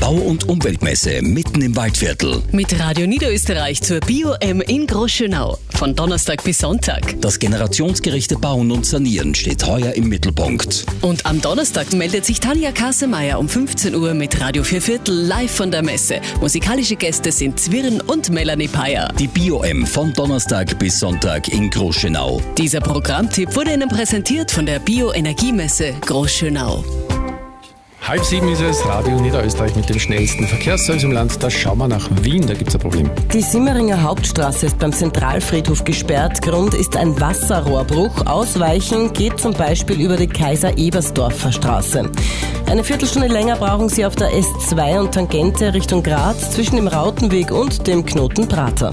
Bau- und Umweltmesse mitten im Waldviertel. Mit Radio Niederösterreich zur Bio-M in Großschönau. Von Donnerstag bis Sonntag. Das generationsgerechte Bauen und Sanieren steht heuer im Mittelpunkt. Und am Donnerstag meldet sich Tanja Kassemeyer um 15 Uhr mit Radio Vierviertel live von der Messe. Musikalische Gäste sind Zwirn und Melanie Peyer. Die Bio-M von Donnerstag bis Sonntag in Großschönau. Dieser Programmtipp wurde Ihnen präsentiert von der Bioenergiemesse Großschönau. 6:30 ist es, Radio Niederösterreich mit dem schnellsten Verkehrsservice im Land. Da schauen wir nach Wien, da gibt es ein Problem. Die Simmeringer Hauptstraße ist beim Zentralfriedhof gesperrt. Grund ist ein Wasserrohrbruch. Ausweichen geht zum Beispiel über die Kaiser-Ebersdorfer Straße. Eine Viertelstunde länger brauchen Sie auf der S2 und Tangente Richtung Graz zwischen dem Rautenweg und dem Knoten Prater.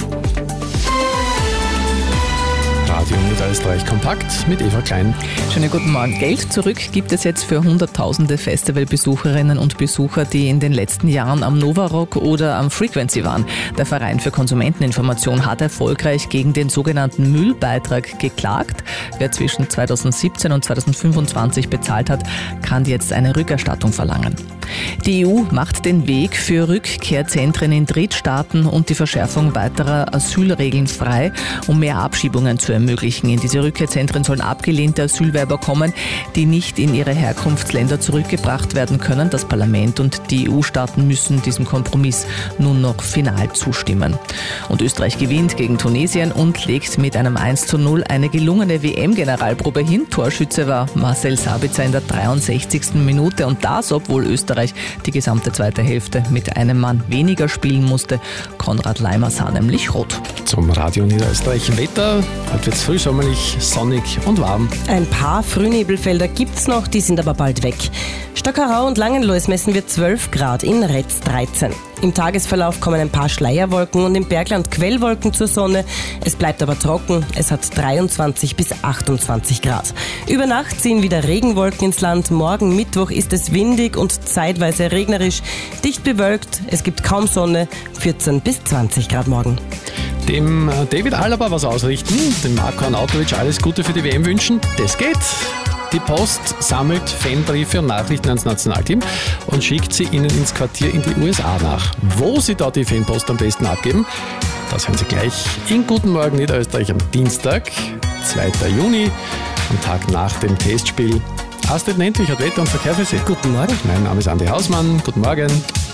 Radio Niederösterreich kompakt mit Eva Klein. Schönen guten Morgen. Geld zurück gibt es jetzt für hunderttausende Festivalbesucherinnen und Besucher, die in den letzten Jahren am Novarock oder am Frequency waren. Der Verein für Konsumenteninformation hat erfolgreich gegen den sogenannten Müllbeitrag geklagt. Wer zwischen 2017 und 2025 bezahlt hat, kann jetzt eine Rückerstattung verlangen. Die EU macht den Weg für Rückkehrzentren in Drittstaaten und die Verschärfung weiterer Asylregeln frei, um mehr Abschiebungen zu ermöglichen. In diese Rückkehrzentren sollen abgelehnte Asylwerber kommen, die nicht in ihre Herkunftsländer zurückgebracht werden können. Das Parlament und die EU-Staaten müssen diesem Kompromiss nun noch final zustimmen. Und Österreich gewinnt gegen Tunesien und legt mit einem 1:0 eine gelungene WM-Generalprobe hin. Torschütze war Marcel Sabitzer in der 63. Minute und das, obwohl Österreich die gesamte zweite Hälfte mit einem Mann weniger spielen musste. Konrad Leimer sah nämlich rot. Zum Radio Niederösterreich Wetter. Heute wird es frühsommerlich, sonnig und warm. Ein paar Frühnebelfelder gibt's noch, die sind aber bald weg. Stockerau und Langenlois messen wir 12 Grad, in Retz 13. Im Tagesverlauf kommen ein paar Schleierwolken und im Bergland Quellwolken zur Sonne. Es bleibt aber trocken. Es hat 23 bis 28 Grad. Über Nacht ziehen wieder Regenwolken ins Land. Morgen Mittwoch ist es windig und zeitweise regnerisch. Dicht bewölkt. Es gibt kaum Sonne. 14 bis 20 Grad morgen. Dem David Alaba was ausrichten, dem Marko Arnautovic alles Gute für die WM wünschen. Das geht. Die Post sammelt Fanbriefe und Nachrichten ans Nationalteam und schickt sie ihnen ins Quartier in die USA nach. Wo sie da die Fanpost am besten abgeben, das hören Sie gleich in Guten Morgen Niederösterreich am Dienstag, 2. Juni, am Tag nach dem Testspiel. Astrid Nentwich hat Wetter und Verkehr für Sie. Guten Morgen. Mein Name ist Andi Hausmann. Guten Morgen.